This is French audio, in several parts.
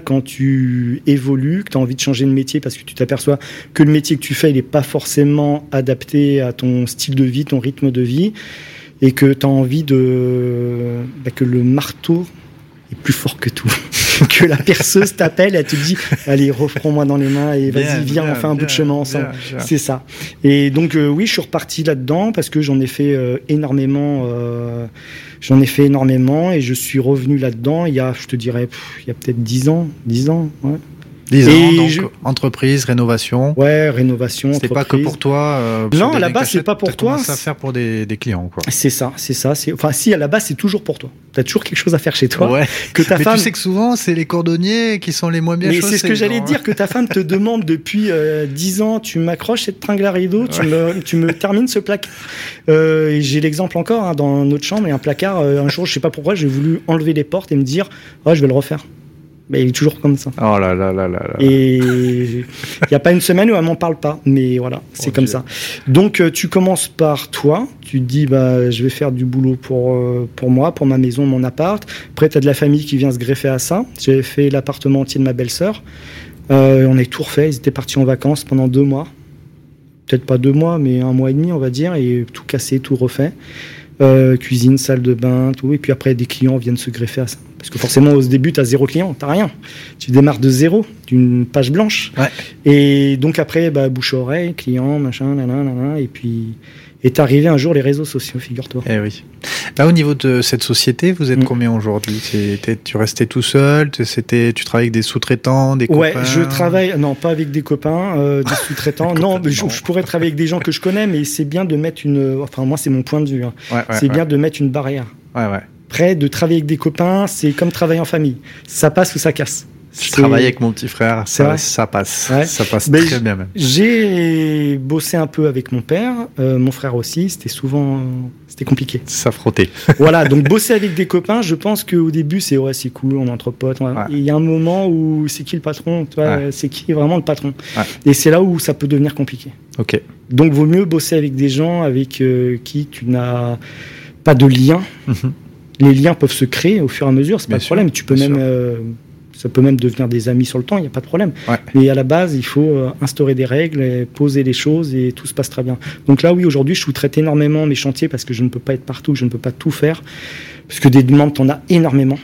quand tu évolues, que tu as envie de changer de métier parce que tu t'aperçois que le métier que tu fais, il n'est pas forcément adapté à ton style de vie, ton rythme de vie, et que tu as envie que le marteau est plus fort que tout. Que la perceuse t'appelle, elle te dit allez, reprends-moi dans les mains et vas-y, viens, on fait un bout de chemin ensemble. Bien. C'est ça. Et donc oui, je suis reparti là-dedans parce que j'en ai fait énormément et je suis revenu là-dedans il y a peut-être 10 ans, ouais. 10 ans, donc entreprise, rénovation. Ouais, rénovation, c'est pas que pour toi. Non, à la base, c'est pas pour toi. C'est à faire pour des clients, quoi. C'est ça. Enfin, si, à la base, c'est toujours pour toi. T'as toujours quelque chose à faire chez toi. Ouais. Que ta femme... tu sais que souvent, c'est les cordonniers qui sont les moins bien chaussés. Mais c'est ce que j'allais dire, que ta femme te demande depuis 10 ans, tu m'accroches cette tringle à rideau, tu me termines ce placard. Et j'ai l'exemple encore, dans notre chambre, il y a un placard. Un jour, je sais pas pourquoi, j'ai voulu enlever les portes et me dire, je vais le refaire. Mais il est toujours comme ça. Oh là là là là. Et il n'y a pas une semaine où elle m'en parle pas. Mais voilà, c'est comme ça. Donc, tu commences par toi. Tu te dis, je vais faire du boulot pour moi, pour ma maison, mon appart. Après, tu as de la famille qui vient se greffer à ça. J'avais fait l'appartement entier de ma belle-sœur. On a tout refait. Ils étaient partis en vacances pendant 2 mois. Peut-être pas 2 mois, mais 1 mois et demi, on va dire. Et tout cassé, tout refait. Cuisine, salle de bain, tout. Et puis après, des clients viennent se greffer à ça. Parce que forcément, au début, tu as 0 client, tu n'as rien. Tu démarres de 0, d'une page blanche. Ouais. Et donc après, bouche-oreille, client, machin, nanana. Et puis, est arrivé un jour les réseaux sociaux, figure-toi. Eh oui. Là, au niveau de cette société, vous êtes combien aujourd'hui ? Tu restais tout seul ? Tu travailles avec des sous-traitants, des copains ? Ouais, je travaille, non, pas avec des copains, des sous-traitants. Non, je pourrais travailler avec des gens que je connais, mais c'est bien de mettre moi, c'est mon point de vue. Bien de mettre une barrière. Ouais. Après, de travailler avec des copains, c'est comme travailler en famille. Ça passe ou ça casse. Je travaille avec mon petit frère, ça passe. Ouais. Ça passe très bien même. J'ai bossé un peu avec mon père, mon frère aussi, c'était compliqué. Ça frottait. Voilà, donc bosser avec des copains, je pense qu'au début, c'est cool, on est entre potes. Ouais. Il y a un moment où c'est qui le patron, c'est qui vraiment le patron. Ouais. Et c'est là où ça peut devenir compliqué. Ok. Donc, vaut mieux bosser avec des gens avec qui tu n'as pas de lien. Mm-hmm. Les liens peuvent se créer au fur et à mesure, c'est pas de problème. Tu peux même, ça peut même devenir des amis sur le temps, il n'y a pas de problème. Ouais. Mais à la base, il faut instaurer des règles, poser les choses et tout se passe très bien. Donc là, oui, aujourd'hui, je sous-traite énormément mes chantiers parce que je ne peux pas être partout, je ne peux pas tout faire. Parce que des demandes, t'en as énormément.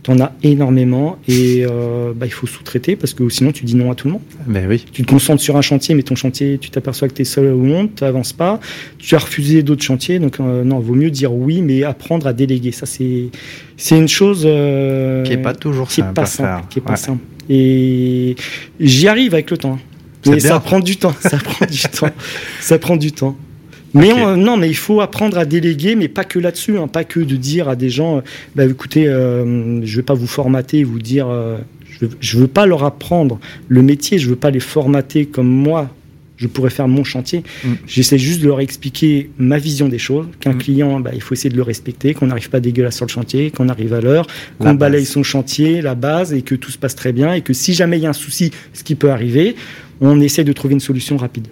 Et il faut sous-traiter parce que sinon tu dis non à tout le monde. Ben oui. Tu te concentres sur un chantier, mais ton chantier, tu t'aperçois que tu es seul au monde, tu n'avances pas. Tu as refusé d'autres chantiers, donc non, vaut mieux dire oui, mais apprendre à déléguer. Ça, c'est une chose qui n'est pas toujours simple à faire. Qui est pas simple. Et j'y arrive avec le temps. Mais ça prend du temps. Ça prend du temps. Mais mais il faut apprendre à déléguer, mais pas que là-dessus, pas que de dire à des gens, écoutez, je vais pas vous formater et vous dire, je veux pas leur apprendre le métier, je veux pas les formater comme moi, je pourrais faire mon chantier. J'essaie juste de leur expliquer ma vision des choses, qu'un client, il faut essayer de le respecter, qu'on n'arrive pas dégueulasse sur le chantier, qu'on arrive à l'heure, qu'on balaye son chantier, la base, et que tout se passe très bien, et que si jamais il y a un souci, ce qui peut arriver, on essaie de trouver une solution rapide.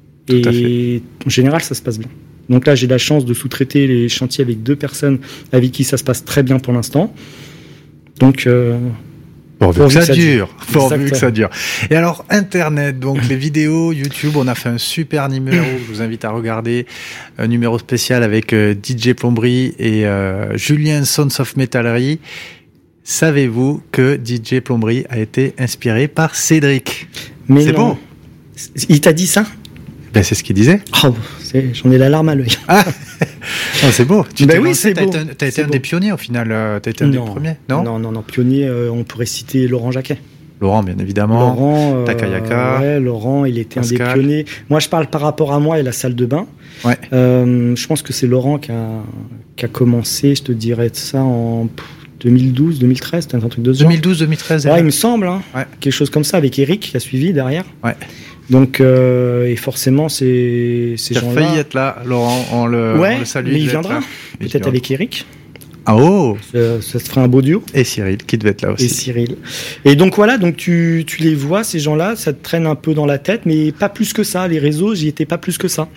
Et en général, ça se passe bien. Donc là, j'ai la chance de sous-traiter les chantiers avec 2 personnes avec qui ça se passe très bien pour l'instant. Donc, pourvu que ça dure. Et alors, Internet, donc les vidéos, YouTube, on a fait un super numéro. Je vous invite à regarder un numéro spécial avec DJ Plomberie et Julien Sons of Metallery. Savez-vous que DJ Plomberie a été inspiré par Cédric ? Mais c'est bon. Il t'a dit ça ? C'est ce qu'il disait. J'en ai la larme à l'œil. C'est beau. C'est beau. T'as été un des pionniers au final. T'as été un des premiers, non ? Non. Pionnier, on pourrait citer Laurent Jacquet. Laurent, bien évidemment. Laurent, Takayaka. Laurent, il était Pascal. Un des pionniers. Moi, je parle par rapport à moi et la salle de bain. Ouais. Je pense que c'est Laurent qui a commencé, je te dirais de ça en 2012, 2013, c'était un truc de ce genre. 2012, 2013. Il me semble. Quelque chose comme ça, avec Eric qui a suivi derrière. Ouais. Donc, et forcément, ces gens-là... Il a failli être là, Laurent, on le salue. Mais il viendra, peut-être avec Eric. Ah oh ça se fera un beau duo. Et Cyril, qui devait être là aussi. Et donc voilà, donc tu les vois, ces gens-là, ça te traîne un peu dans la tête, mais pas plus que ça. Les réseaux, j'y étais pas plus que ça.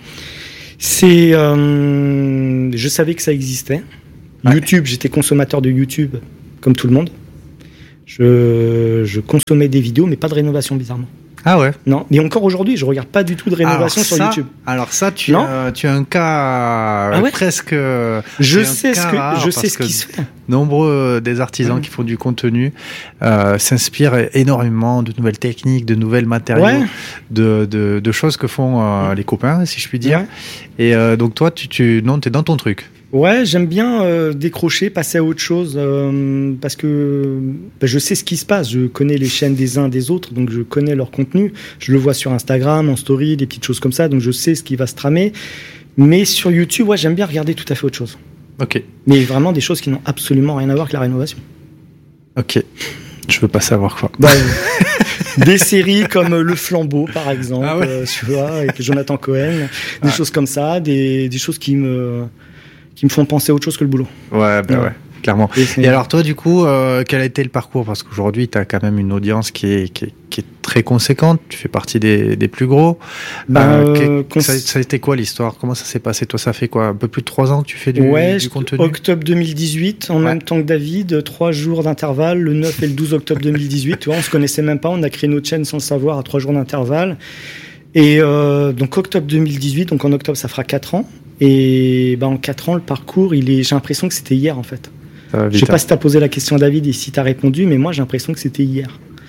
Je savais que ça existait. Ouais. YouTube, j'étais consommateur de YouTube, comme tout le monde. Je consommais des vidéos, mais pas de rénovation, bizarrement. Ah ouais. Non, mais encore aujourd'hui, je regarde pas du tout de rénovation sur YouTube. Alors ça, tu as un cas presque. Je sais ce qui se fait. Nombreux des artisans qui font du contenu s'inspirent énormément de nouvelles techniques, de nouvelles matériaux, de choses que font les copains, si je puis dire. Ouais. Et donc toi, t'es dans ton truc. Ouais, j'aime bien décrocher, passer à autre chose, parce que je sais ce qui se passe. Je connais les chaînes des uns des autres, donc je connais leur contenu. Je le vois sur Instagram, en story, des petites choses comme ça, donc je sais ce qui va se tramer. Mais sur YouTube, j'aime bien regarder tout à fait autre chose. Ok. Mais vraiment des choses qui n'ont absolument rien à voir avec la rénovation. Ok. Je veux pas savoir quoi. Des séries comme Le Flambeau, par exemple, tu vois, avec Jonathan Cohen, des choses comme ça, des choses qui me font penser à autre chose que le boulot. Ouais, clairement. Et alors toi, du coup, quel a été le parcours? Parce qu'aujourd'hui, tu as quand même une audience qui est très conséquente. Tu fais partie des plus gros. Ça a été quoi l'histoire? Comment ça s'est passé? Toi, ça fait quoi? Un peu plus de 3 ans que tu fais du contenu? Octobre 2018, en même temps que David, 3 jours d'intervalle, le 9 et le 12 octobre 2018. Tu vois, on se connaissait même pas. On a créé notre chaîne sans le savoir à 3 jours d'intervalle. Et donc octobre 2018, donc en octobre, ça fera 4 ans. Et en 4 ans, le parcours, j'ai l'impression que c'était hier, en fait. Je sais pas si tu as posé la question à David et si tu as répondu, mais moi, j'ai l'impression que c'était hier.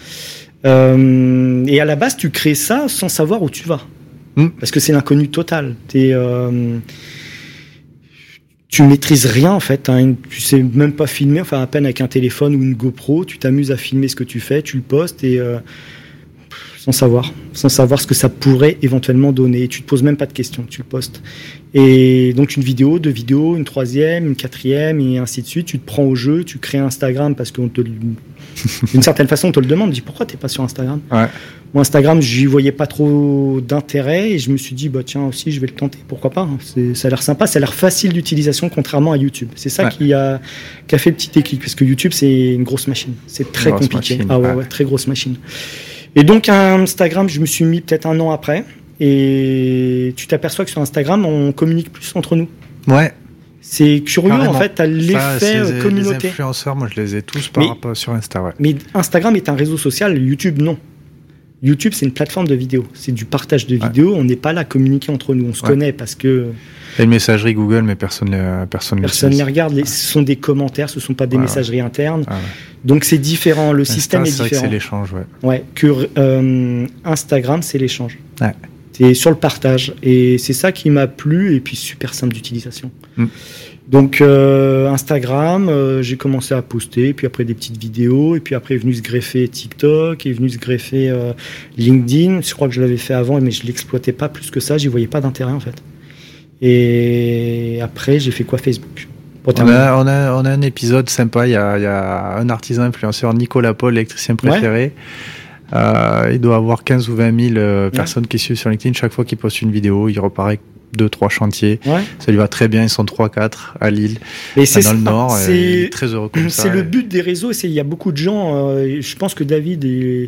Et à la base, tu crées ça sans savoir où tu vas. Parce que c'est l'inconnu total. Tu maîtrises rien, en fait. Tu sais même pas filmer, enfin, à peine avec un téléphone ou une GoPro. Tu t'amuses à filmer ce que tu fais, tu le postes et... sans savoir ce que ça pourrait éventuellement donner. Et tu te poses même pas de questions, tu le postes. Et donc une vidéo, 2 vidéos, une 3e, une 4e, et ainsi de suite. Tu te prends au jeu, tu crées Instagram parce que d'une certaine façon, on te le demande. On te dit pourquoi t'es pas sur Instagram? Ouais. Moi, Instagram, j'y voyais pas trop d'intérêt et je me suis dit, tiens, aussi, je vais le tenter. Pourquoi pas? Ça a l'air sympa, ça a l'air facile d'utilisation contrairement à YouTube. C'est ça qui a fait le petit déclic parce que YouTube, c'est une grosse machine. C'est très compliqué. Très grosse machine. Et donc, à Instagram, je me suis mis peut-être 1 an après. Et tu t'aperçois que sur Instagram, on communique plus entre nous. Ouais. C'est curieux, carrément. En fait, t'as l'effet communauté. Les influenceurs, moi, je les ai tous sur Insta, ouais. Mais Instagram est un réseau social, YouTube, non. YouTube, c'est une plateforme de vidéos. C'est du partage de vidéos. On n'est pas là à communiquer entre nous. On se connaît parce que... Il y a une messagerie Google, mais personne ne les regarde. Ce sont des commentaires, ce ne sont pas des messageries internes. Ah ouais. Donc, c'est différent. Le système est différent. C'est l'échange, Instagram, c'est l'échange. Ouais. C'est sur le partage. Et c'est ça qui m'a plu. Et puis, super simple d'utilisation. Donc, Instagram, j'ai commencé à poster. Puis après, des petites vidéos. Et puis après, est venu se greffer TikTok. Est venu se greffer LinkedIn. Je crois que je l'avais fait avant, mais je ne l'exploitais pas plus que ça. J'y voyais pas d'intérêt, en fait. Et après, j'ai fait quoi? Facebook. On a un épisode sympa. Il y a un artisan influenceur, Nicolas Paul, l'électricien préféré. Il doit avoir 15 ou 20 000 personnes qui suivent sur LinkedIn. Chaque fois qu'il poste une vidéo, il repart 2-3 chantiers. Ouais. Ça lui va très bien. Ils sont 3-4 à Lille, dans le Nord. Il est très heureux comme ça. C'est le but des réseaux. Il y a beaucoup de gens. Je pense que David,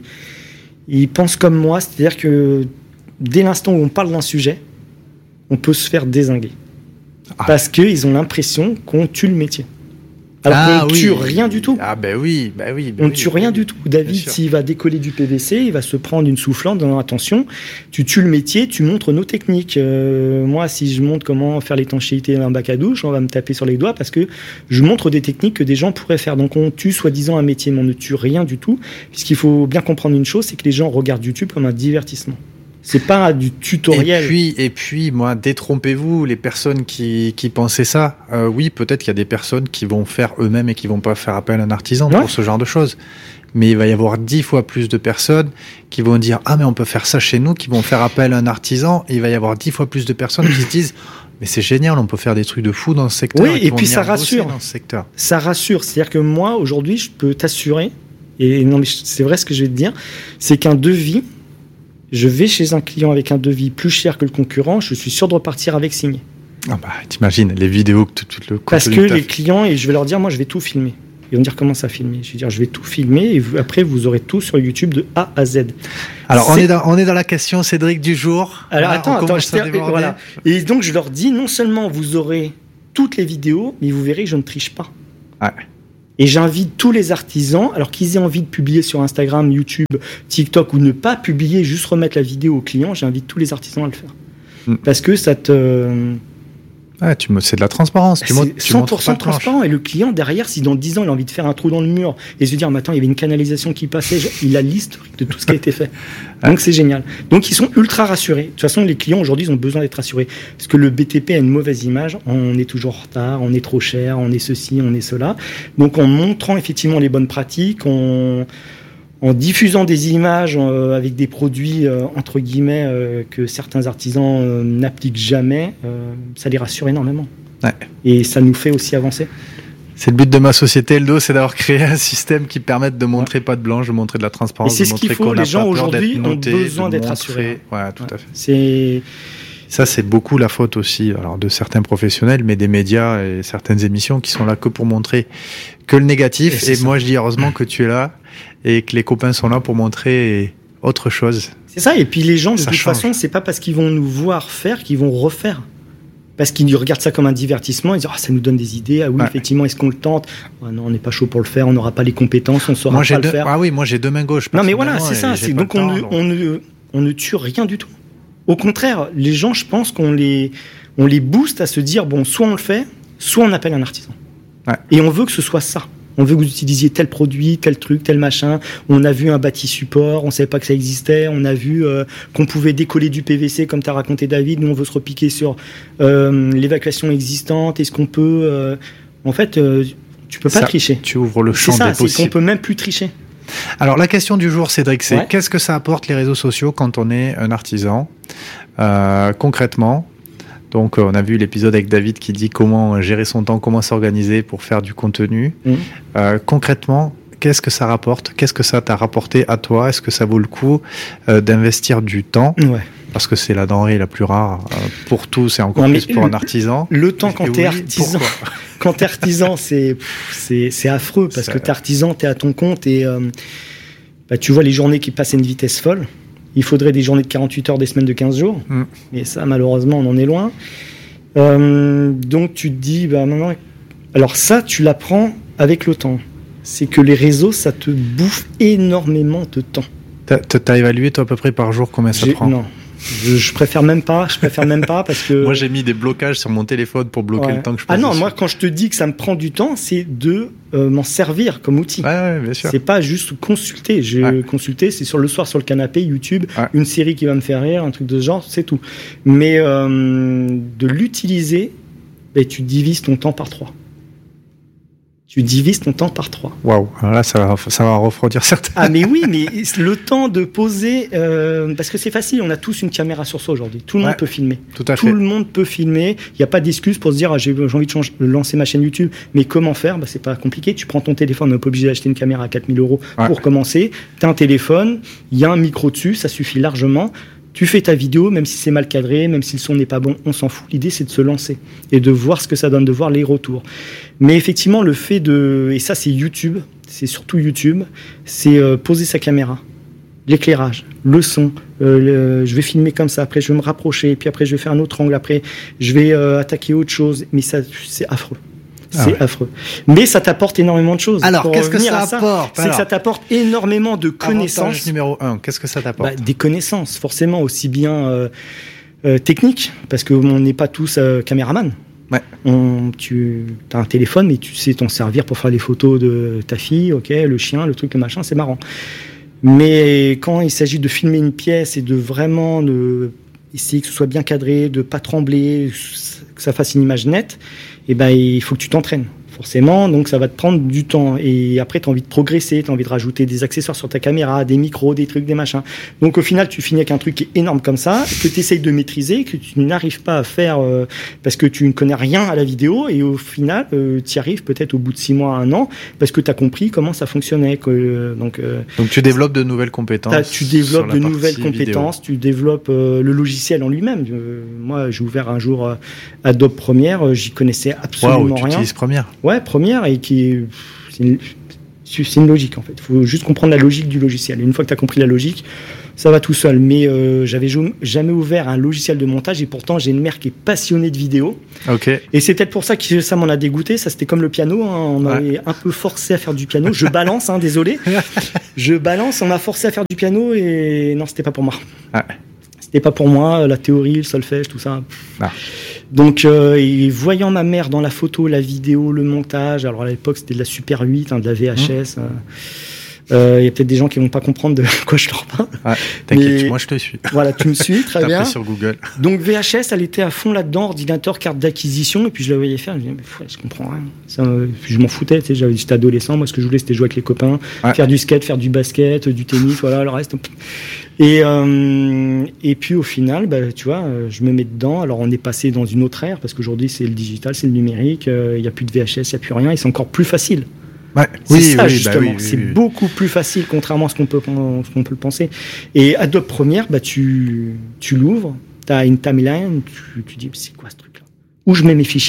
il pense comme moi. C'est-à-dire que dès l'instant où on parle d'un sujet, on peut se faire dézinguer. Parce qu'ils ont l'impression qu'on tue le métier. Alors qu'on ne tue rien du tout. On ne tue rien du tout. David, s'il va décoller du PVC, il va se prendre une soufflante dans attention. Tu tues le métier, tu montres nos techniques. Moi, si je montre comment faire l'étanchéité d'un bac à douche, on va me taper sur les doigts parce que je montre des techniques que des gens pourraient faire. Donc on tue soi-disant un métier, mais on ne tue rien du tout. Puisqu'il faut bien comprendre une chose, c'est que les gens regardent YouTube comme un divertissement. C'est pas du tutoriel. Et puis, moi, détrompez-vous, les personnes qui pensaient ça. Oui, peut-être qu'il y a des personnes qui vont faire eux-mêmes et qui vont pas faire appel à un artisan pour ce genre de choses. Mais il va y avoir 10 fois plus de personnes qui vont dire mais on peut faire ça chez nous, qui vont faire appel à un artisan. Et il va y avoir 10 fois plus de personnes qui se disent mais c'est génial, on peut faire des trucs de fou dans ce secteur. Oui, et puis ça rassure. Ça rassure. C'est-à-dire que moi, aujourd'hui, je peux t'assurer, et non, mais c'est vrai ce que je vais te dire, c'est qu'un devis, je vais chez un client avec un devis plus cher que le concurrent, je suis sûr de repartir avec signé. T'imagines les vidéos que tout le parce que les clients, et je vais leur dire, moi je vais tout filmer. Ils vont dire comment ça filmer. Je vais dire, je vais tout filmer et après vous aurez tout sur YouTube de A à Z. Alors on est dans la question Cédric du jour. Alors attends, voilà. Et donc je leur dis, non seulement vous aurez toutes les vidéos, mais vous verrez que je ne triche pas. Ouais. Et j'invite tous les artisans, alors qu'ils aient envie de publier sur Instagram, YouTube, TikTok ou ne pas publier, juste remettre la vidéo au client, j'invite tous les artisans à le faire. Parce que ça te... c'est de la transparence. C'est 100% transparent. Et le client, derrière, si dans 10 ans, il a envie de faire un trou dans le mur et se dire, mais attends, il y avait une canalisation qui passait, il a l'historique de tout ce qui a été fait. Donc, c'est génial. Donc, ils sont ultra rassurés. De toute façon, les clients, aujourd'hui, ils ont besoin d'être rassurés. Parce que le BTP a une mauvaise image. On est toujours en retard, on est trop cher, on est ceci, on est cela. Donc, en montrant effectivement les bonnes pratiques, en diffusant des images avec des produits, entre guillemets, que certains artisans n'appliquent jamais, ça les rassure énormément. Ouais. Et ça nous fait aussi avancer. C'est le but de ma société, Eldo, c'est d'avoir créé un système qui permette de montrer pas de blanche, de montrer de la transparence, et c'est de montrer qu'on n'a pas peur d'être noté. Les gens aujourd'hui ont besoin d'être rassurés. Ouais, tout à fait. Ça, c'est beaucoup la faute aussi, alors de certains professionnels, mais des médias et certaines émissions qui sont là que pour montrer que le négatif. Et moi, je dis heureusement que tu es là et que les copains sont là pour montrer autre chose. C'est ça. Et puis les gens, de toute façon, c'est pas parce qu'ils vont nous voir faire qu'ils vont refaire. Parce qu'ils regardent ça comme un divertissement, ils disent ça nous donne des idées. Ah oui, effectivement, est-ce qu'on le tente ? Non, on n'est pas chaud pour le faire, on n'aura pas les compétences, on saura pas le faire. Ah oui, moi j'ai deux mains gauches. Non, mais voilà, c'est ça. Donc on ne tue rien du tout. Au contraire, les gens, je pense qu'on les booste à se dire bon, soit on le fait, soit on appelle un artisan. Ouais. Et on veut que ce soit ça. On veut que vous utilisiez tel produit, tel truc, tel machin. On a vu un bâti support, on savait pas que ça existait. On a vu qu'on pouvait décoller du PVC, comme tu as raconté, David. Nous, on veut se repiquer sur l'évacuation existante. Est-ce qu'on peut... En fait, tu peux pas tricher. Tu ouvres le champ des possibles. C'est qu'on peut même plus tricher. Alors, la question du jour, Cédric, c'est qu'est-ce que ça apporte les réseaux sociaux quand on est un artisan concrètement? Donc, on a vu l'épisode avec David qui dit comment gérer son temps, comment s'organiser pour faire du contenu. Concrètement, qu'est-ce que ça rapporte ? Qu'est-ce que ça t'a rapporté à toi ? Est-ce que ça vaut le coup d'investir du temps ? Parce que c'est la denrée la plus rare pour tous et encore plus pour un artisan. Le temps quand t'es artisan, c'est affreux parce que t'es artisan, t'es à ton compte et tu vois les journées qui passent à une vitesse folle. Il faudrait des journées de 48 heures, des semaines de 15 jours. Et ça, malheureusement, on en est loin. Donc, tu te dis, maintenant... Alors ça, tu l'apprends avec le temps. C'est que les réseaux, ça te bouffe énormément de temps. T'as évalué, toi, à peu près par jour, combien ça prend ? Non. Je préfère même pas parce que... Moi, j'ai mis des blocages sur mon téléphone pour bloquer le temps que je passe. Ah non, moi, quand je te dis que ça me prend du temps, c'est de m'en servir comme outil. Ouais, bien sûr. C'est pas juste consulter. Consulter, c'est sur le soir sur le canapé, YouTube, une série qui va me faire rire, un truc de ce genre, c'est tout. Mais de l'utiliser, tu divises ton temps par 3. Tu divises ton temps par 3. Waouh, là ça va refroidir certains. Ah mais oui, mais le temps de poser, parce que c'est facile, on a tous une caméra sur soi aujourd'hui. Tout le monde peut filmer. Tout à fait. Tout le monde peut filmer. Il n'y a pas d'excuse pour se dire j'ai envie de lancer ma chaîne YouTube, mais comment faire ? C'est pas compliqué. Tu prends ton téléphone, on n'est pas obligé d'acheter une caméra à 4 000 € pour commencer. Tu as un téléphone, il y a un micro dessus, ça suffit largement. Tu fais ta vidéo, même si c'est mal cadré, même si le son n'est pas bon, on s'en fout. L'idée, c'est de se lancer et de voir ce que ça donne, de voir les retours. Mais effectivement, le fait de... Et ça, c'est YouTube. C'est surtout YouTube. C'est poser sa caméra, l'éclairage, le son. Je vais filmer comme ça. Après, je vais me rapprocher. Puis après, je vais faire un autre angle. Après, je vais attaquer autre chose. Mais ça, c'est affreux. C'est affreux. Mais ça t'apporte énormément de choses. Alors, qu'est-ce que ça apporte ? C'est que ça t'apporte énormément de connaissances. Avantage numéro 1, qu'est-ce que ça t'apporte ? Des connaissances, forcément, aussi bien techniques, parce qu'on n'est pas tous caméramans. Ouais. Tu as un téléphone, mais tu sais t'en servir pour faire les photos de ta fille, le chien, le truc, le machin, c'est marrant. Mais quand il s'agit de filmer une pièce et de vraiment essayer que ce soit bien cadré, de ne pas trembler, que ça fasse une image nette, il faut que tu t'entraînes, forcément, donc ça va te prendre du temps. Et après, tu as envie de progresser, tu as envie de rajouter des accessoires sur ta caméra, des micros, des trucs, des machins. Donc au final, tu finis avec un truc qui est énorme comme ça, que tu essayes de maîtriser, que tu n'arrives pas à faire parce que tu ne connais rien à la vidéo, et au final, tu y arrives peut-être au bout de 6 mois, 1 an, parce que tu as compris comment ça fonctionnait. Donc tu développes de nouvelles compétences. Tu développes de nouvelles compétences, tu développes le logiciel en lui-même. Moi, j'ai ouvert un jour Adobe Premiere, j'y connaissais absolument rien. Tu utilises Premiere ? Ouais, Premiere, et c'est une logique en fait. Il faut juste comprendre la logique du logiciel. Et une fois que tu as compris la logique, Ça va tout seul. Mais j'avais jamais ouvert un logiciel de montage et pourtant j'ai une mère qui est passionnée de vidéo. Okay. Et c'est peut-être pour ça que ça m'en a dégoûté. Ça, c'était comme le piano. Hein. On m'avait un peu forcé à faire du piano. Je balance, hein, désolé. Je balance. On m'a forcé à faire du piano et non, c'était pas pour moi. Ouais. C'était pas pour moi. La théorie, le solfège, tout ça. Ah. Donc, et voyant ma mère dans la photo, la vidéo, le montage. Alors à l'époque, c'était de la Super 8, hein, de la VHS. Il y a peut-être des gens qui vont pas comprendre de quoi je leur parle. Ouais, t'inquiète, moi je te suis. Voilà, tu me suis, très bien. Sur Google. Donc VHS, elle était à fond là-dedans, ordinateur, carte d'acquisition, et puis je la voyais faire, je me disais, je comprends rien. Puis je m'en foutais, tu sais, j'étais adolescent, moi ce que je voulais c'était jouer avec les copains, faire du skate, faire du basket, du tennis, voilà, le reste. Et puis au final, tu vois, je me mets dedans. Alors on est passé dans une autre ère, parce qu'aujourd'hui c'est le digital, c'est le numérique, il n'y a plus de VHS, il n'y a plus rien, et c'est encore plus facile. Ouais. C'est ça, justement. C'est beaucoup plus facile, contrairement à ce qu'on peut le penser. Et Adobe Premiere, tu l'ouvres, tu as une timeline, tu dis, c'est quoi ce truc-là ? Où je mets mes fichiers ?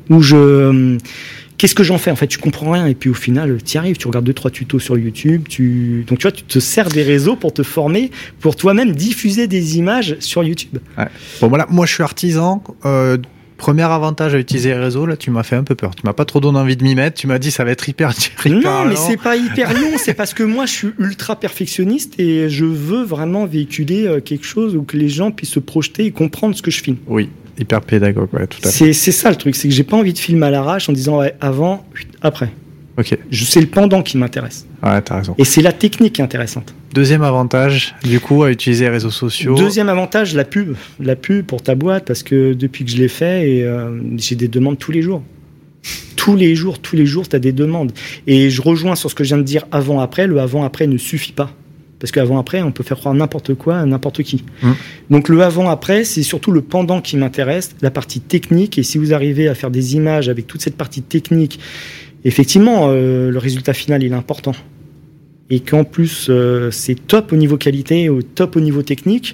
Qu'est-ce que j'en fais ? En fait, tu comprends rien. Et puis au final, tu y arrives, tu regardes 2-3 tutos sur YouTube. Donc tu vois, tu te sers des réseaux pour te former, pour toi-même diffuser des images sur YouTube. Ouais. Bon, voilà, moi je suis artisan. Premier avantage à utiliser les réseaux, là, tu m'as fait un peu peur. Tu m'as pas trop donné envie de m'y mettre. Tu m'as dit, ça va être hyper non, mais c'est pas hyper long. C'est parce que moi, je suis ultra perfectionniste et je veux vraiment véhiculer quelque chose où que les gens puissent se projeter et comprendre ce que je filme. Oui, hyper pédagogue, ouais, tout à fait. C'est ça le truc, c'est que j'ai pas envie de filmer à l'arrache en disant ouais, avant, après. Ok. C'est le pendant qui m'intéresse. Ouais, t'as raison. Et c'est la technique qui est intéressante. Deuxième avantage, du coup, à utiliser les réseaux sociaux. Deuxième avantage, la pub. La pub pour ta boîte, parce que depuis que je l'ai fait, j'ai des demandes tous les jours. Tous les jours, tu as des demandes. Et je rejoins sur ce que je viens de dire avant-après. Le avant-après ne suffit pas. Parce qu'avant-après, on peut faire croire n'importe quoi à n'importe qui. Donc le avant-après, c'est surtout le pendant qui m'intéresse, la partie technique. Et si vous arrivez à faire des images avec toute cette partie technique, effectivement, le résultat final, il est important. Et qu'en plus, c'est top au niveau qualité, top au niveau technique,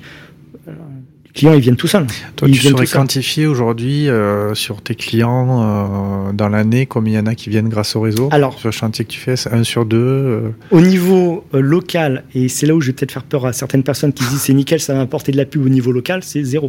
les clients, ils viennent tout seuls. Toi, tu saurais quantifier aujourd'hui sur tes clients dans l'année combien il y en a qui viennent grâce au réseau ? Alors, sur le chantier que tu fais, c'est 1 sur 2 Au niveau local, et c'est là où je vais peut-être faire peur à certaines personnes qui disent c'est nickel, ça va apporter de la pub au niveau local, c'est 0.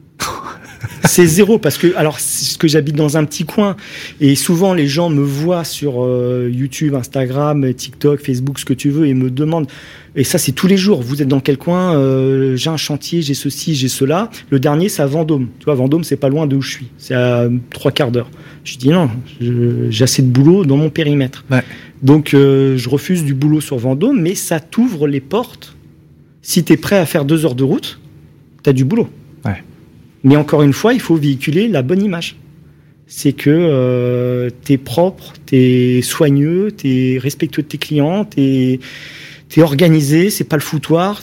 C'est 0 parce que, alors, c'est ce que j'habite dans un petit coin et souvent les gens me voient sur YouTube, Instagram, TikTok, Facebook, ce que tu veux et me demandent, et ça c'est tous les jours, vous êtes dans quel coin, j'ai un chantier, j'ai ceci, j'ai cela. Le dernier c'est à Vendôme, tu vois, Vendôme c'est pas loin d'où je suis, c'est à 3/4 d'heure. Je dis non, j'ai assez de boulot dans mon périmètre. Ouais. Donc je refuse du boulot sur Vendôme, mais ça t'ouvre les portes. Si t'es prêt à faire 2 heures de route, t'as du boulot. Ouais. Mais encore une fois, il faut véhiculer la bonne image. C'est que t'es propre, t'es soigneux, t'es respectueux de tes clients, t'es organisé, c'est pas le foutoir,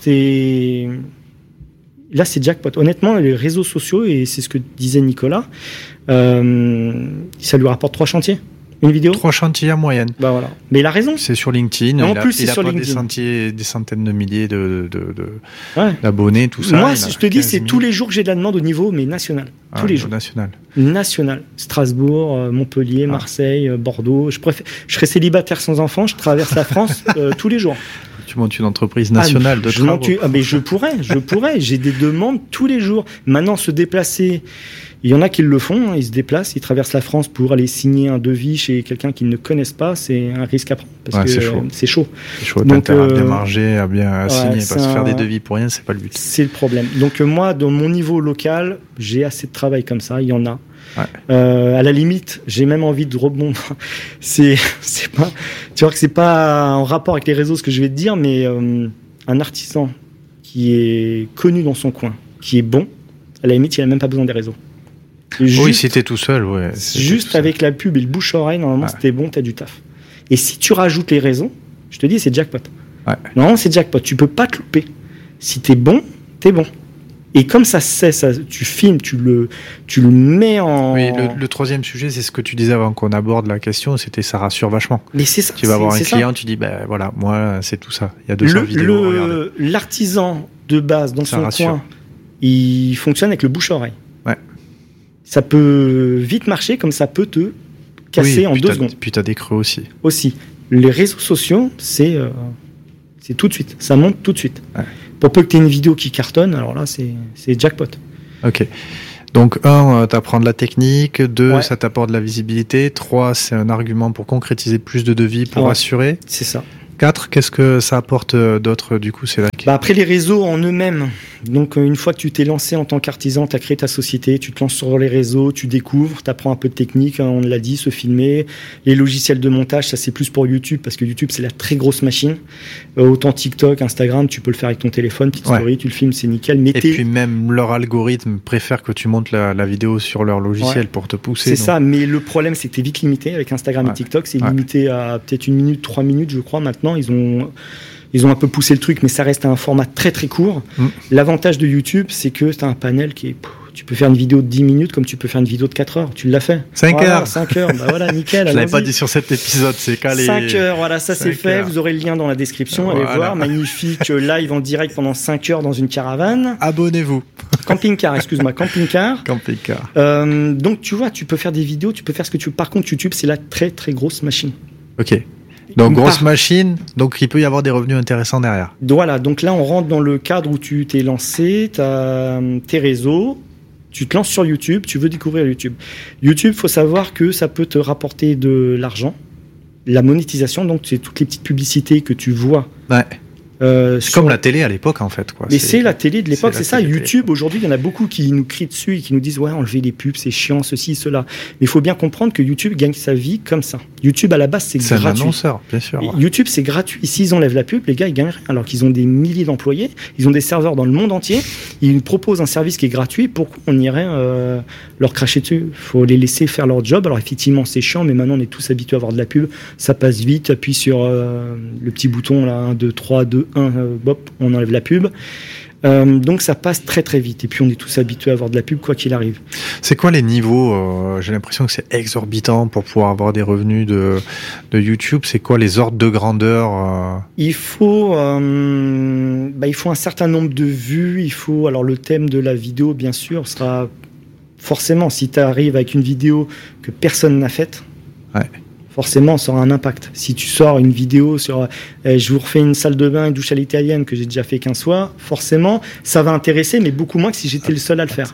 Là, c'est jackpot. Honnêtement, les réseaux sociaux, et c'est ce que disait Nicolas, ça lui rapporte 3 chantiers. Une vidéo 3 chantiers en moyenne. Bah voilà. Mais il a raison. C'est sur LinkedIn. En plus, c'est sur LinkedIn. Des centaines de milliers d'abonnés, tout ça. Moi, je te dis, c'est tous les jours que j'ai de la demande au niveau, mais national. Tous les jours. National. Strasbourg, Montpellier, Marseille, Bordeaux. Je serais célibataire sans enfant, je traverse la France tous les jours. Tu montes une entreprise nationale de travaux. Mais je pourrais. J'ai des demandes tous les jours. Maintenant, se déplacer... Il y en a qui le font, ils se déplacent, ils traversent la France pour aller signer un devis chez quelqu'un qu'ils ne connaissent pas, c'est un risque à prendre. Parce que c'est chaud. C'est chaud, donc, t'as intérêt à bien marger, à bien signer, parce que faire des devis pour rien, c'est pas le but. C'est le problème. Donc moi, dans mon niveau local, j'ai assez de travail comme ça, il y en a. Ouais. À la limite, j'ai même envie de rebondir. C'est pas, tu vois que c'est pas en rapport avec les réseaux ce que je vais te dire, mais un artisan qui est connu dans son coin, qui est bon, à la limite, il a même pas besoin des réseaux. Oui, si t'es tout seul, ouais. Juste avec la pub et le bouche-oreille, normalement, c'était bon, t'as du taf. Et si tu rajoutes les réseaux, je te dis, c'est jackpot. Ouais. Non, c'est jackpot. Tu peux pas te louper. Si t'es bon, t'es bon. Et comme ça, tu filmes, tu le mets en... Oui, le troisième sujet, c'est ce que tu disais avant qu'on aborde la question, c'était ça rassure vachement. Mais c'est ça. Tu vas avoir un client, tu dis, voilà, moi, c'est tout ça. Il y a 200 vidéos. L'artisan de base, dans son coin, il fonctionne avec le bouche-oreille. Ouais. Ça peut vite marcher, comme ça peut te casser en 2 secondes. Puis tu as des creux aussi. Les réseaux sociaux, c'est tout de suite. Ça monte tout de suite. Ouais. Pour peu que tu aies une vidéo qui cartonne, alors là, c'est jackpot. Ok. Donc, 1, t'apprends de la technique. 2, ça t'apporte de la visibilité. 3, c'est un argument pour concrétiser plus de devis, pour assurer. C'est ça. 4, qu'est-ce que ça apporte d'autre, du coup, c'est là après, les réseaux en eux-mêmes. Donc, une fois que tu t'es lancé en tant qu'artisan, tu as créé ta société, tu te lances sur les réseaux, tu découvres, tu apprends un peu de technique, hein, on l'a dit, se filmer. Les logiciels de montage, ça, c'est plus pour YouTube, parce que YouTube, c'est la très grosse machine. Autant TikTok, Instagram, tu peux le faire avec ton téléphone, petite story, tu le filmes, c'est nickel. Mais puis même leur algorithme préfère que tu montes la vidéo sur leur logiciel pour te pousser. C'est ça, mais le problème, c'est que tu es vite limité avec Instagram et TikTok. C'est limité à peut-être 1 minute, 3 minutes, je crois, maintenant. Ils ont un peu poussé le truc, mais ça reste un format très très court. L'avantage de YouTube, c'est que tu as un panel qui est... Tu peux faire une vidéo de 10 minutes comme tu peux faire une vidéo de 4 heures. Tu l'as fait. 5 heures. 5 heures, bah voilà, nickel. Je l'avais pas dit sur cet épisode, c'est calé. 5 heures, voilà, ça c'est fait. Vous aurez le lien dans la description. Allez voir. Magnifique live en direct pendant 5 heures dans une caravane. Abonnez-vous. Camping-car, excuse-moi, camping-car. Camping-car. Donc tu vois, tu peux faire des vidéos, tu peux faire ce que tu veux. Par contre, YouTube, c'est la très très grosse machine. Ok. Donc, grosse machine, donc il peut y avoir des revenus intéressants derrière. Voilà, donc là, on rentre dans le cadre où tu t'es lancé, tu as tes réseaux, tu te lances sur YouTube, tu veux découvrir YouTube. YouTube, il faut savoir que ça peut te rapporter de l'argent, la monétisation, donc c'est toutes les petites publicités que tu vois. Ouais. C'est comme la télé à l'époque, en fait. Quoi. Mais c'est la télé de l'époque, c'est ça. YouTube, aujourd'hui, il y en a beaucoup qui nous crient dessus et qui nous disent « Ouais, enlevez les pubs, c'est chiant, ceci, cela. » Mais il faut bien comprendre que YouTube gagne sa vie comme ça. YouTube, à la base, c'est gratuit. C'est un annonceur, bien sûr. YouTube, c'est gratuit. S'ils enlèvent la pub, les gars, ils gagnent rien. Alors qu'ils ont des milliers d'employés, ils ont des serveurs dans le monde entier, ils nous proposent un service qui est gratuit, pourquoi on irait leur cracher dessus? Il faut les laisser faire leur job. Alors effectivement, c'est chiant, mais maintenant, on est tous habitués à avoir de la pub. Ça passe vite, appuie sur le petit bouton, là, 1, 2, 3, 2, 1, bop, on enlève la pub. Donc ça passe très très vite. Et puis on est tous habitués à avoir de la pub quoi qu'il arrive. C'est quoi les niveaux j'ai l'impression que c'est exorbitant pour pouvoir avoir des revenus de YouTube. C'est quoi les ordres de grandeur Il faut un certain nombre de vues. Alors le thème de la vidéo, bien sûr, sera forcément, si tu arrives avec une vidéo que personne n'a faite, forcément, ça aura un impact. Si tu sors une vidéo sur je vous refais une salle de bain, une douche à l'italienne que j'ai déjà fait 15 fois, forcément, ça va intéresser, mais beaucoup moins que si j'étais le seul à le faire.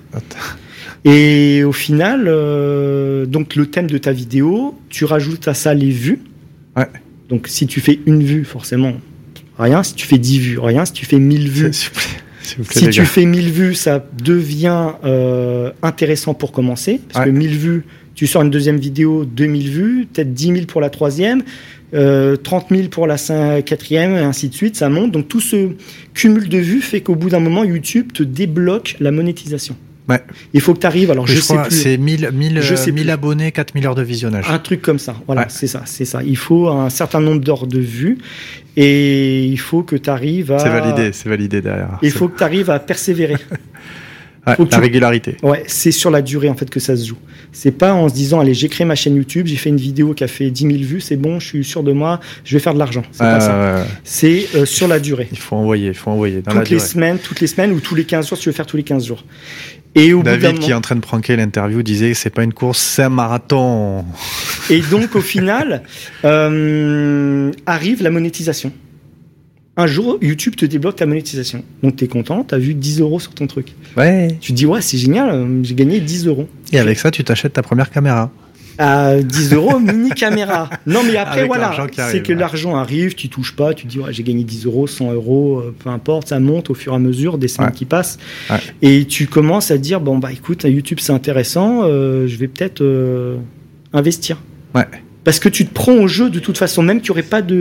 Et au final, donc le thème de ta vidéo, tu rajoutes à ça les vues. Donc si tu fais une vue, forcément, rien. Si tu fais 10 vues, rien. Si tu fais 1000 vues... Si tu fais 1000 vues, ça devient intéressant pour commencer. Parce que 1000 vues, tu sors une deuxième vidéo, 2000 vues, peut-être 10 000 pour la troisième, 30 000 pour la quatrième, et ainsi de suite, ça monte. Donc tout ce cumul de vues fait qu'au bout d'un moment, YouTube te débloque la monétisation. Il faut que tu arrives, alors je sais plus. C'est 1000 abonnés, 4000 heures de visionnage. Un truc comme ça, voilà, c'est ça. Il faut un certain nombre d'heures de vues et il faut que tu arrives à... C'est validé derrière. Il faut que tu arrives à persévérer. La régularité. C'est sur la durée en fait que ça se joue. C'est pas en se disant allez, j'ai créé ma chaîne YouTube, j'ai fait une vidéo qui a fait 10 000 vues, c'est bon, je suis sûr de moi, je vais faire de l'argent. C'est pas ça. C'est sur la durée. Il faut envoyer toutes les semaines ou tous les 15 jours si tu veux faire tous les 15 jours. Et au David bout d'un moment... qui est en train de pranker l'interview disait c'est pas une course, c'est un marathon. Et donc au final arrive la monétisation. Un jour, YouTube te débloque ta monétisation. Donc, tu es content, tu as vu 10 € sur ton truc. Tu te dis, ouais, c'est génial, j'ai gagné 10 €. Et avec ça, tu t'achètes ta première caméra. 10 € mini caméra. Non, mais après, avec voilà, c'est que l'argent arrive, tu touches pas, tu te dis, ouais, j'ai gagné 10 €, 100 €, peu importe, ça monte au fur et à mesure des semaines qui passent. Et tu commences à te dire, bon, bah écoute, YouTube, c'est intéressant, je vais peut-être investir. Parce que tu te prends au jeu de toute façon, même qu'il n'y aurait pas de...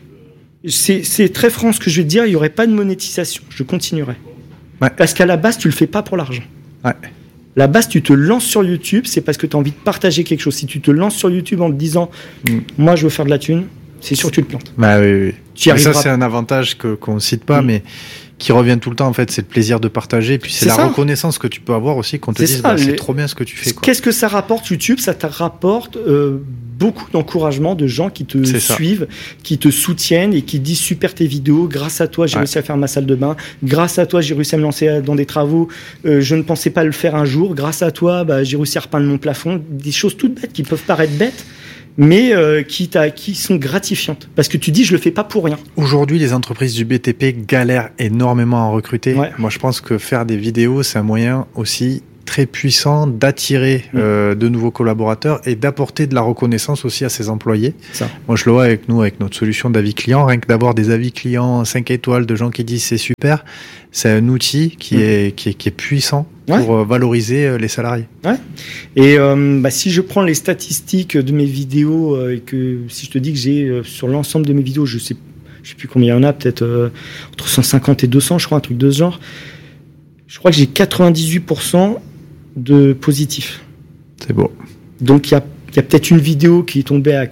C'est très franc ce que je vais te dire, il n'y aurait pas de monétisation, je continuerai. Parce qu'à la base, tu le fais pas pour l'argent. La base, tu te lances sur YouTube, c'est parce que tu as envie de partager quelque chose. Si tu te lances sur YouTube en te disant, moi je veux faire de la thune, c'est sûr que tu te plantes. Ça, c'est un avantage qu'on ne cite pas, mais qui revient tout le temps, en fait, c'est le plaisir de partager, et puis c'est la reconnaissance que tu peux avoir aussi, qu'on te dise, c'est trop bien ce que tu fais. Qu'est-ce que ça rapporte YouTube? Ça te rapporte beaucoup d'encouragement de gens qui te suivent, qui te soutiennent et qui disent super tes vidéos, grâce à toi j'ai réussi à faire ma salle de bain, grâce à toi j'ai réussi à me lancer dans des travaux, je ne pensais pas le faire un jour, grâce à toi j'ai réussi à repeindre mon plafond, des choses toutes bêtes qui peuvent paraître bêtes, mais qui sont gratifiantes. Parce que tu dis, je le fais pas pour rien. Aujourd'hui, les entreprises du BTP galèrent énormément à recruter. Ouais. Moi, je pense que faire des vidéos, c'est un moyen aussi très puissant d'attirer de nouveaux collaborateurs et d'apporter de la reconnaissance aussi à ses employés. Ça. Moi, je le vois avec nous, avec notre solution d'avis client. Rien que d'avoir des avis clients 5 étoiles de gens qui disent c'est super, c'est un outil qui est puissant pour valoriser les salariés. Ouais. Et si je prends les statistiques de mes vidéos et que si je te dis que j'ai sur l'ensemble de mes vidéos, je sais plus combien il y en a, peut-être entre 150 et 200, je crois, un truc de ce genre. Je crois que j'ai 98% de positifs. C'est beau. Donc il y a peut-être une vidéo qui est tombée à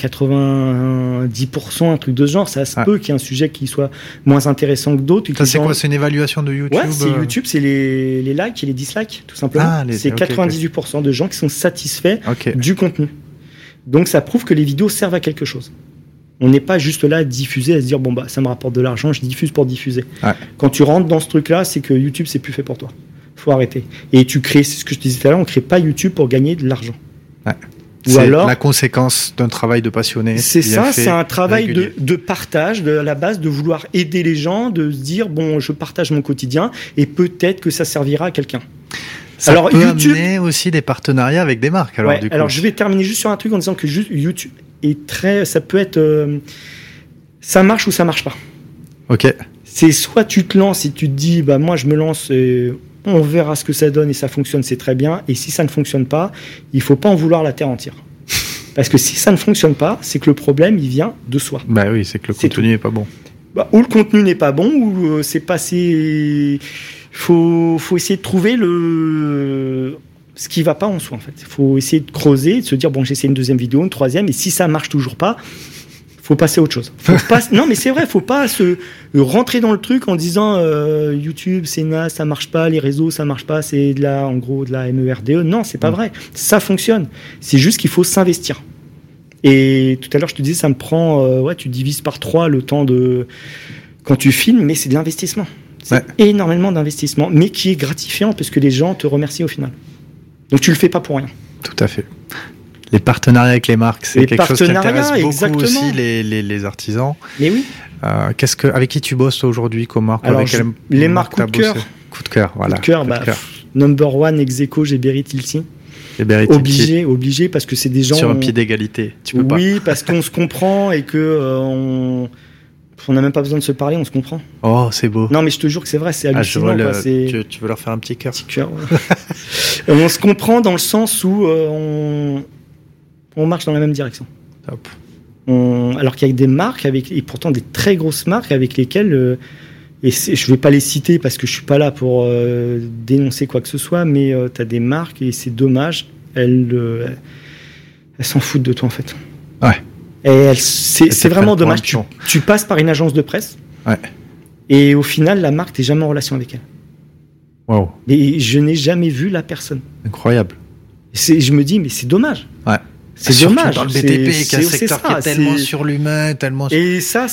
90%, un truc de ce genre. Ça se peut qu'il y ait un sujet qui soit moins intéressant que d'autres. Ça, c'est quoi? C'est une évaluation de YouTube? Ouais, c'est YouTube, c'est les likes et les dislikes, tout simplement. C'est 98% de gens qui sont satisfaits du contenu. Donc ça prouve que les vidéos servent à quelque chose. On n'est pas juste là à diffuser, à se dire bon bah ça me rapporte de l'argent, je diffuse pour diffuser. Ouais. Quand tu rentres dans ce truc-là, c'est que YouTube c'est plus fait pour toi. Faut arrêter. Et tu crées, c'est ce que je te disais tout à l'heure, on crée pas YouTube pour gagner de l'argent. Ouais. C'est alors, la conséquence d'un travail de passionné. C'est ça, c'est un travail de partage, de la base, de vouloir aider les gens, de se dire bon, je partage mon quotidien et peut-être que ça servira à quelqu'un. Ça peut amener aussi des partenariats avec des marques. Alors, du coup. Alors je vais terminer juste sur un truc en disant que YouTube est très, ça peut être, ça marche ou ça marche pas. Ok. C'est soit tu te lances et tu te dis bah moi je me lance. On verra ce que ça donne et ça fonctionne, c'est très bien. Et si ça ne fonctionne pas, il faut pas en vouloir la terre entière. Parce que si ça ne fonctionne pas, c'est que le problème, il vient de soi. Bah oui, c'est que le contenu n'est pas bon. Bah, ou le contenu n'est pas bon, ou c'est pas assez... Faut essayer de trouver ce qui va pas en soi, en fait. Faut essayer de creuser, de se dire, bon, j'essaie une deuxième vidéo, une troisième, et si ça marche toujours pas, faut passer à autre chose. Non, mais c'est vrai, faut pas se rentrer dans le truc en disant YouTube, c'est naze, ça marche pas, les réseaux, ça marche pas, c'est en gros de la MERDE. Non, c'est pas vrai. Ça fonctionne. C'est juste qu'il faut s'investir. Et tout à l'heure, je te disais, ça me prend, tu divises par 3 le temps quand tu filmes, mais c'est de l'investissement. C'est énormément d'investissement, mais qui est gratifiant parce que les gens te remercient au final. Donc tu le fais pas pour rien. Tout à fait. Les partenariats avec les marques, c'est quelque chose qui intéresse beaucoup aussi les artisans. Mais oui. Avec qui tu bosses aujourd'hui comme marque? Alors, les marques coup de cœur. Coup de cœur, voilà. Coup de cœur, number one, ex-aequo, j'ai Berry Tilty. Obligé, parce que c'est des gens... Sur un pied d'égalité, tu peux pas. Oui, parce qu'on se comprend et que on n'a même pas besoin de se parler, on se comprend. Oh, c'est beau. Non, mais je te jure que c'est vrai, c'est hallucinant. Tu veux leur faire un petit cœur? Petit cœur, ouais. On se comprend dans le sens où on marche dans la même direction. Top. Alors qu'il y a des marques, et pourtant des très grosses marques avec lesquelles... je ne vais pas les citer parce que je ne suis pas là pour dénoncer quoi que ce soit, mais tu as des marques et c'est dommage, elles s'en foutent de toi en fait. Ouais. Et c'est vraiment dommage. Tu passes par une agence de presse et au final, la marque, tu n'es jamais en relation avec elle. Wow. Et je n'ai jamais vu la personne. Incroyable. Je me dis, mais c'est dommage. Ouais. C'est dommage. Dans le BTP, qui est un secteur qui est tellement sur l'humain, tellement. Et ça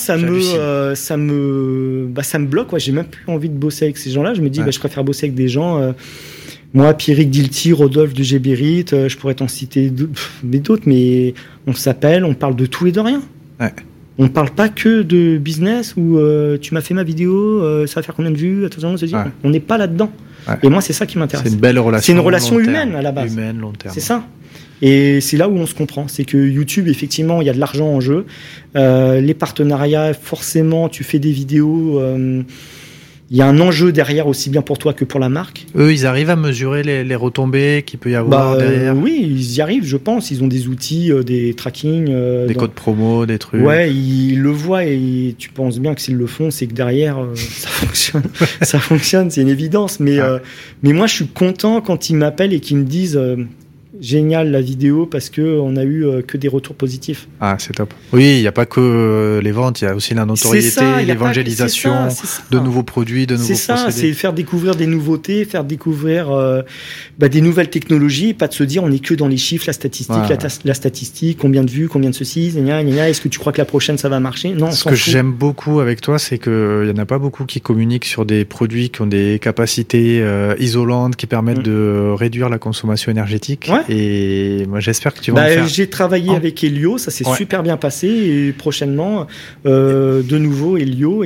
me bloque. Ouais, j'ai même plus envie de bosser avec ces gens-là. Je me dis, je préfère bosser avec des gens. Moi, Pierrick Dilty, Rodolphe de Géberit, je pourrais t'en citer d'autres, mais on s'appelle, on parle de tout et de rien. Ouais. On parle pas que de business où tu m'as fait ma vidéo, ça va faire combien de vues, attention, on se dit, on n'est pas là-dedans. Ouais. Et moi, c'est ça qui m'intéresse. C'est une belle relation. C'est une relation humaine à la base. Humaine, long terme. C'est ça. Et c'est là où on se comprend. C'est que YouTube, effectivement, il y a de l'argent en jeu. Les partenariats, forcément, tu fais des vidéos. Il y a un enjeu derrière aussi bien pour toi que pour la marque. Eux, ils arrivent à mesurer les retombées qu'il peut y avoir derrière. Oui, ils y arrivent, je pense. Ils ont des outils, des tracking. Des codes promo, des trucs. Ouais, ils le voient et tu penses bien que s'ils le font, c'est que derrière, ça fonctionne. Ça fonctionne, c'est une évidence. Mais moi, je suis content quand ils m'appellent et qu'ils me disent... génial la vidéo parce que on a eu que des retours positifs. Ah, c'est top. Oui, il n'y a pas que les ventes, il y a aussi la notoriété, l'évangélisation de nouveaux produits, de nouveaux procédés. C'est ça, c'est faire découvrir des nouveautés, faire découvrir des nouvelles technologies, pas de se dire on est que dans les chiffres, la statistique, la statistique, combien de vues, combien de ceci, est-ce que tu crois que la prochaine ça va marcher? Non. Ce que j'aime beaucoup avec toi, c'est que il y en a pas beaucoup qui communiquent sur des produits qui ont des capacités isolantes qui permettent de réduire la consommation énergétique. Ouais. Et moi, j'espère que tu vas en faire. J'ai travaillé avec Helio, ça s'est super bien passé. Et prochainement, de nouveau Helio,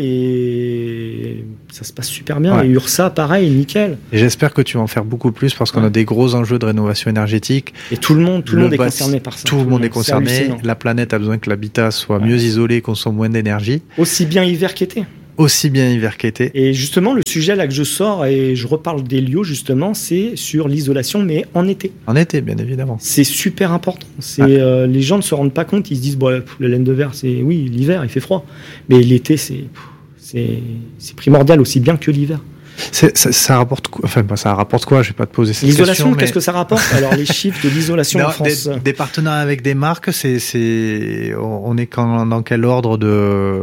et ça se passe super bien. Et Ursa, pareil, nickel. Et j'espère que tu vas en faire beaucoup plus parce qu'on a des gros enjeux de rénovation énergétique. Et tout le monde est concerné par ça. Tout le monde est concerné. La planète a besoin que l'habitat soit mieux isolé, consomme moins d'énergie. Aussi bien hiver qu'été. Aussi bien hiver qu'été. Et justement, le sujet là que je sors et je reparle d'Helio, justement, c'est sur l'isolation, mais en été. En été, bien évidemment. C'est super important. Les gens ne se rendent pas compte, ils se disent, la laine de verre, oui, l'hiver, il fait froid. Mais l'été, c'est primordial aussi bien que l'hiver. Ça rapporte quoi ? Enfin, ça rapporte quoi ? Je vais pas te poser cette question. L'isolation, qu'est-ce que ça rapporte ? Alors, les chiffres de l'isolation en France. Des partenariats avec des marques, on est dans quel ordre de...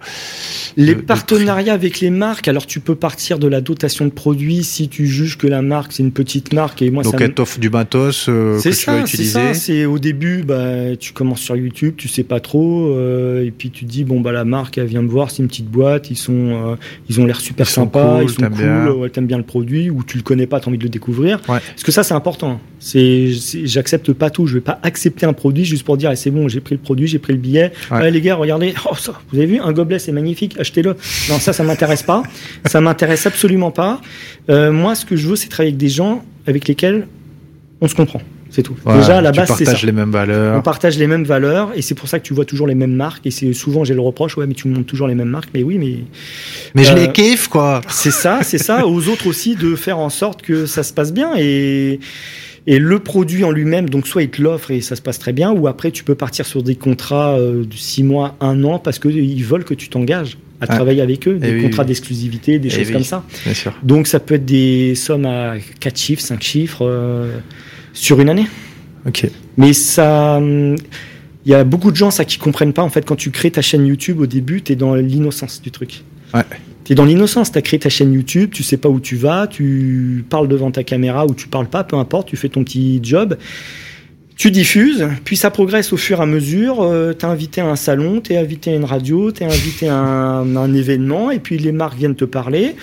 Les partenariats avec les marques, alors tu peux partir de la dotation de produits si tu juges que la marque, c'est une petite marque. Et moi, donc, elle t'offre du matos que tu vas utiliser. C'est ça, c'est au début, tu commences sur YouTube, tu sais pas trop, et puis tu te dis, la marque, elle vient me voir, c'est une petite boîte, ils ont l'air super sympas, ils sont cool, t'aimes bien le produit, ou tu le connais pas, t'as envie de le découvrir. Ouais. Parce que ça, c'est important. J'accepte pas tout, je vais pas accepter un produit juste pour dire, c'est bon, j'ai pris le produit, j'ai pris le billet. Ouais. Les gars, regardez, ça, vous avez vu, un gobelet, c'est magnifique, achetez-le. Non, ça m'intéresse pas. Ça m'intéresse absolument pas. Moi, ce que je veux, c'est travailler avec des gens avec lesquels on se comprend. C'est tout. Ouais, déjà, à la base, c'est ça. On partage les mêmes valeurs. On partage les mêmes valeurs, et c'est pour ça que tu vois toujours les mêmes marques. Et c'est souvent, j'ai le reproche, mais tu me montres toujours les mêmes marques. Mais oui, mais je les kiffe, quoi. C'est ça. Aux autres aussi de faire en sorte que ça se passe bien. Et le produit en lui-même, donc soit ils te l'offrent et ça se passe très bien, ou après tu peux partir sur des contrats de 6 mois, 1 an, parce qu'ils veulent que tu t'engages à travailler avec eux, des contrats d'exclusivité, des choses comme ça. Bien sûr. Donc ça peut être des sommes à 4 chiffres, 5 chiffres sur une année. Ok. Mais ça... Il y a beaucoup de gens qui comprennent pas, en fait, quand tu crées ta chaîne YouTube, au début, tu es dans l'innocence du truc. Ouais. Tu es dans l'innocence, tu as créé ta chaîne YouTube, tu sais pas où tu vas, tu parles devant ta caméra ou tu parles pas, peu importe, tu fais ton petit job, tu diffuses, puis ça progresse au fur et à mesure, t'es invité à un salon, t'es invité à une radio, t'es invité à un événement, et puis les marques viennent te parler,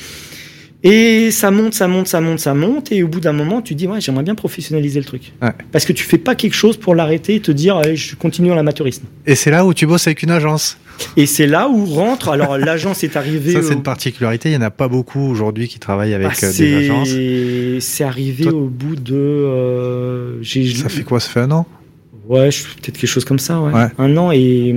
et ça monte, et au bout d'un moment, tu dis, j'aimerais bien professionnaliser le truc. Ouais. Parce que tu fais pas quelque chose pour l'arrêter et te dire, allez, je continue en amateurisme. Et c'est là où tu bosses avec une agence. Et c'est là où rentre. Alors l'agence est arrivée. Ça, c'est une particularité. Il n'y en a pas beaucoup aujourd'hui qui travaillent avec des agences. C'est arrivé au bout de. Ça fait quoi ? Ça fait 1 an ? Ouais, peut-être quelque chose comme ça. Ouais. 1 an et.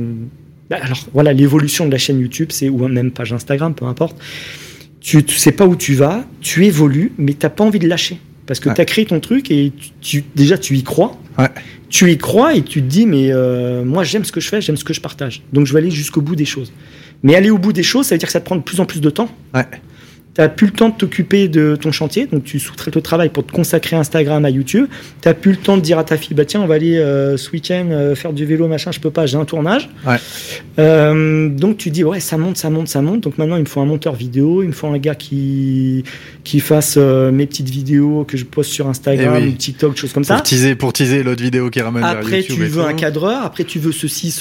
Alors voilà, l'évolution de la chaîne YouTube, ou même page Instagram, peu importe. Tu sais pas où tu vas, tu évolues, mais t'as pas envie de lâcher. Parce que tu as créé ton truc et déjà tu y crois. Ouais. Tu y crois et tu te dis, mais moi j'aime ce que je fais, j'aime ce que je partage. Donc je vais aller jusqu'au bout des choses. Mais aller au bout des choses, ça veut dire que ça te prend de plus en plus de temps. Ouais. Tu n'as plus le temps de t'occuper de ton chantier, donc tu sous-traites le travail pour te consacrer à Instagram, à YouTube. Tu n'as plus le temps de dire à ta fille, tiens, on va aller ce week-end faire du vélo, machin, je peux pas, j'ai un tournage. Ouais. Donc tu dis, ça monte. Donc maintenant, il me faut un monteur vidéo, il me faut un gars qui fasse mes petites vidéos que je poste sur Instagram, TikTok, choses comme ça. Pour teaser l'autre vidéo qui ramène vers YouTube. Après, tu veux un cadreur, après, tu veux ceci,